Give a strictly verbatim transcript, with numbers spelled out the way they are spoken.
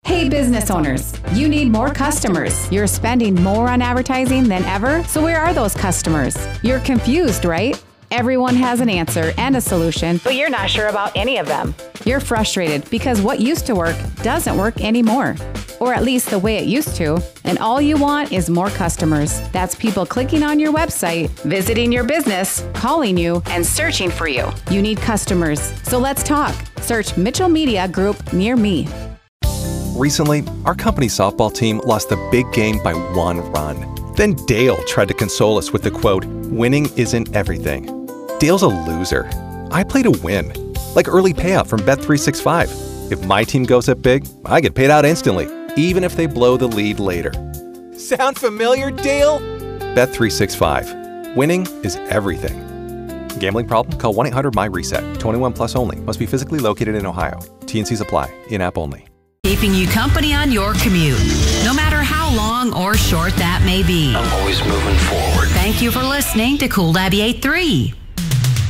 Hey business owners, you need more customers. You're spending more on advertising than ever, so where are those customers? You're confused, right? Everyone has an answer and a solution, but you're not sure about any of them. You're frustrated because what used to work doesn't work anymore, or at least the way it used to, and all you want is more customers. That's people clicking on your website, visiting your business, calling you, and searching for you. You need customers, so let's talk. Search Mitchell Media Group near me. Recently, our company softball team lost the big game by one run. Then Dale tried to console us with the quote, "Winning isn't everything." Dale's a loser. I play to win, like early payout from Bet three sixty-five. If my team goes up big, I get paid out instantly, even if they blow the lead later. Sound familiar, Dale? Bet three sixty-five. Winning is everything. Gambling problem? Call one eight hundred M Y reset. twenty-one plus only. Must be physically located in Ohio. T and Cs apply. In-app only. Keeping you company on your commute, no matter how long or short that may be. I'm always moving forward. Thank you for listening to Cool ninety-eight point three.